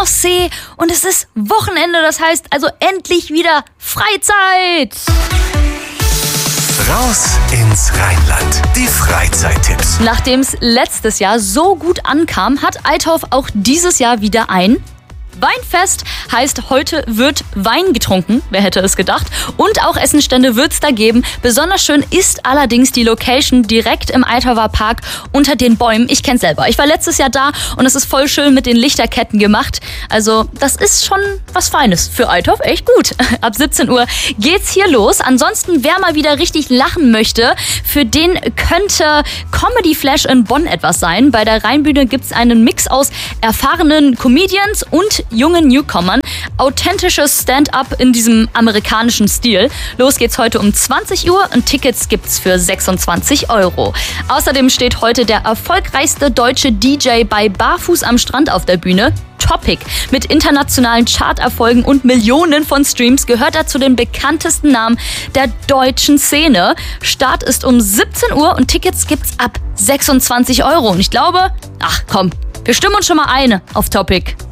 Ostsee und es ist Wochenende, das heißt also endlich wieder Freizeit. Raus ins Rheinland. Die Freizeittipps. Nachdem es letztes Jahr so gut ankam, hat Althoff auch dieses Jahr wieder ein Weinfest. Heißt, heute wird Wein getrunken, wer hätte es gedacht. Und auch Essenstände wird es da geben. Besonders schön ist allerdings die Location direkt im Althoffer Park unter den Bäumen. Ich kenn's selber. Ich war letztes Jahr da und es ist voll schön mit den Lichterketten gemacht. Also das ist schon was Feines für Althoff. Echt gut. Ab 17 Uhr geht's hier los. Ansonsten, wer mal wieder richtig lachen möchte, für den könnte Comedy Flash in Bonn etwas sein. Bei der Rheinbühne gibt's einen Mix aus erfahrenen Comedians und jungen Newcomern. Authentisches Stand-up in diesem amerikanischen Stil. Los geht's heute um 20 Uhr und Tickets gibt's für 26 €. Außerdem steht heute der erfolgreichste deutsche DJ bei Barfuß am Strand auf der Bühne. Topic. Mit internationalen Charterfolgen und Millionen von Streams gehört er zu den bekanntesten Namen der deutschen Szene. Start ist um 17 Uhr und Tickets gibt's ab 26 €. Und ich glaube, wir stimmen uns schon mal ein auf Topic.